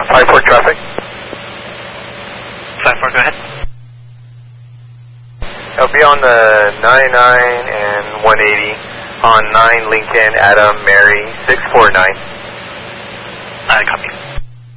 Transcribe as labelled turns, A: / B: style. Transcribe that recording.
A: 5-4 traffic.
B: 5-4, go ahead.
A: I'll be on the 99 and 180 on 9 Lincoln, Adam, Mary, 649.
B: Copy.